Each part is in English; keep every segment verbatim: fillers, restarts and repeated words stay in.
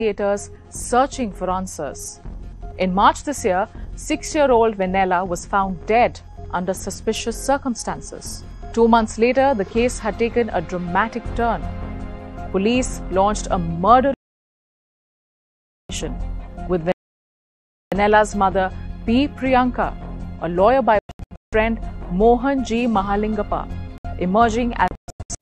investigators searching for answers. In March this year, six-year-old Venella was found dead under suspicious circumstances. Two months later, the case had taken a dramatic turn. Police launched a murder investigation with Venella's mother, P. Priyanka, a lawyer by friend Mohan G. Mahalingappa, emerging as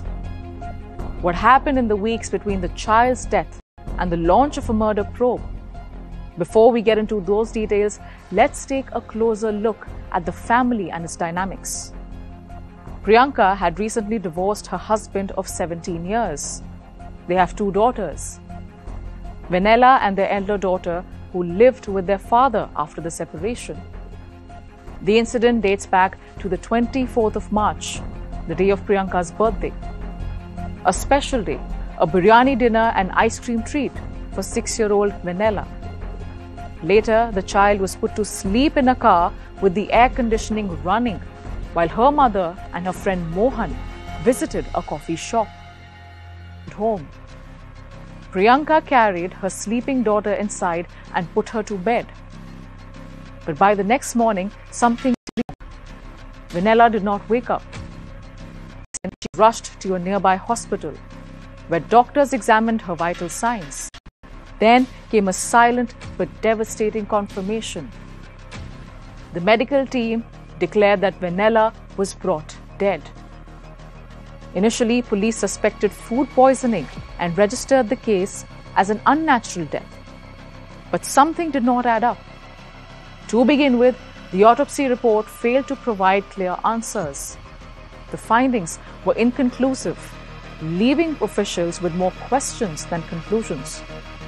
what happened in the weeks between the child's death and the launch of a murder probe. Before we get into those details, let's take a closer look at the family and its dynamics. Priyanka had recently divorced her husband of seventeen years. They have two daughters, Venella and their elder daughter, who lived with their father after the separation. The incident dates back to the twenty-fourth of March, the day of Priyanka's birthday. A special day, a biryani dinner and ice cream treat for six-year-old Venella. Later, the child was put to sleep in a car with the air conditioning running, while her mother and her friend Mohan visited a coffee shop at home. Priyanka carried her sleeping daughter inside and put her to bed. But by the next morning, something Venella did not wake up. And she rushed to a nearby hospital, where doctors examined her vital signs. Then came a silent but devastating confirmation. The medical team declared that Venella was brought dead. Initially, police suspected food poisoning and registered the case as an unnatural death. But something did not add up. To begin with, the autopsy report failed to provide clear answers. The findings were inconclusive, leaving officials with more questions than conclusions.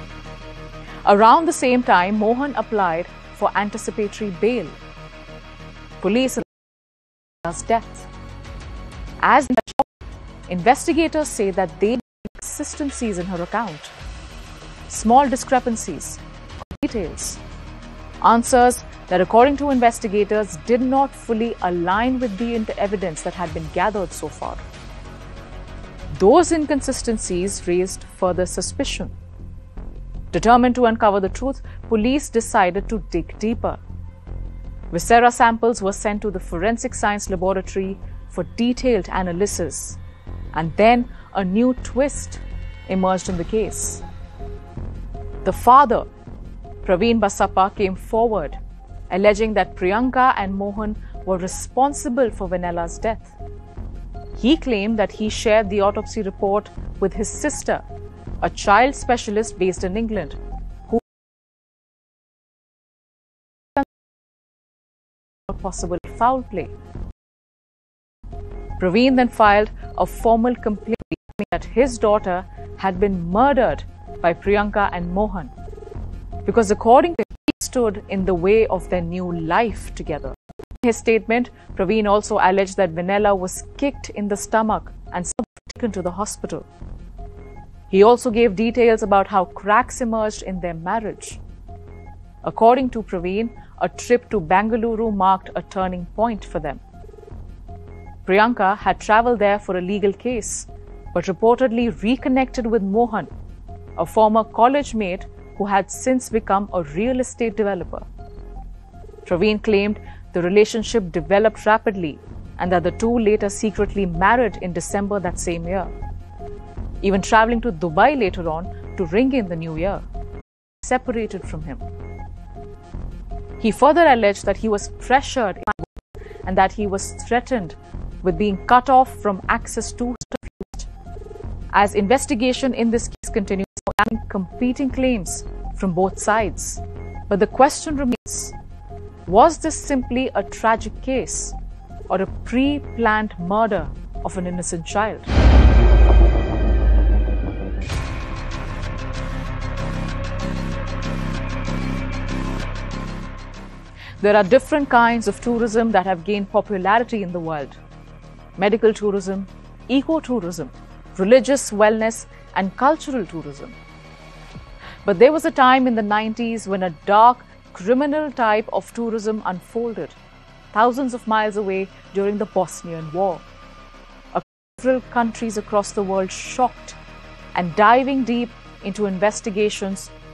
Around the same time, Mohan applied for anticipatory bail. Police announced death. As investigators say that they found inconsistencies in her account, small discrepancies, details, answers that, according to investigators, did not fully align with the evidence that had been gathered so far. Those inconsistencies raised further suspicion. Determined to uncover the truth, police decided to dig deeper. Viscera samples were sent to the Forensic Science Laboratory for detailed analysis. And then a new twist emerged in the case. The father, Praveen Basappa, came forward, alleging that Priyanka and Mohan were responsible for Venella's death. He claimed that he shared the autopsy report with his sister, a child specialist based in England, who possible foul play. Praveen then filed a formal complaint claiming that his daughter had been murdered by Priyanka and Mohan because, according to him, he stood in the way of their new life together. In his statement, Praveen also alleged that Venella was kicked in the stomach and taken to the hospital. He also gave details about how cracks emerged in their marriage. According to Praveen, a trip to Bengaluru marked a turning point for them. Priyanka had travelled there for a legal case, but reportedly reconnected with Mohan, a former college mate who had since become a real estate developer. Praveen claimed the relationship developed rapidly and that the two later secretly married in December that same year, even travelling to Dubai later on to ring in the new year, separated from him. He further alleged that he was pressured and that he was threatened with being cut off from access to. As investigation in this case continues, competing claims from both sides. But the question remains, was this simply a tragic case or a pre-planned murder of an innocent child? There are different kinds of tourism that have gained popularity in the world. Medical tourism, eco-tourism, religious wellness, and cultural tourism. But there was a time in the nineties when a dark, criminal type of tourism unfolded thousands of miles away during the Bosnian War. Several countries across the world shocked and diving deep into investigations